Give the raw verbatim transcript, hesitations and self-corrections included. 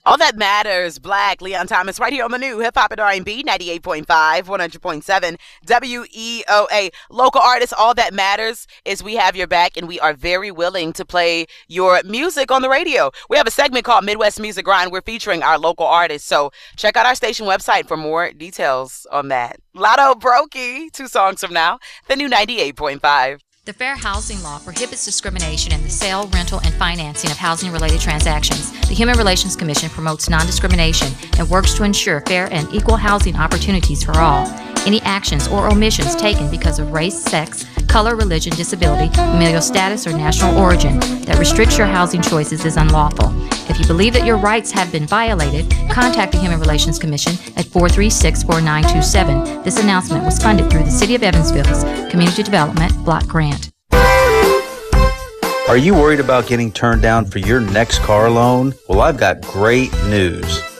All that matters, Black, Leon Thomas, right here on the new Hip Hop and R and B, ninety-eight point five, one hundred point seven, W E O A. Local artists, all that matters is we have your back, and we are very willing to play your music on the radio. We have a segment called Midwest Music Grind. We're featuring our local artists, so check out our station website for more details on that. Lotto Brokey, two songs from now, the new ninety-eight point five. The Fair Housing Law prohibits discrimination in the sale, rental, and financing of housing-related transactions. The Human Relations Commission promotes non-discrimination and works to ensure fair and equal housing opportunities for all. Any actions or omissions taken because of race, sex, color, religion, disability, familial status, or national origin that restricts your housing choices is unlawful. If you believe that your rights have been violated, contact the Human Relations Commission at four three six, four nine two seven. This announcement was funded through the City of Evansville's Community Development Block Grant. Are you worried about getting turned down for your next car loan? Well, I've got great news.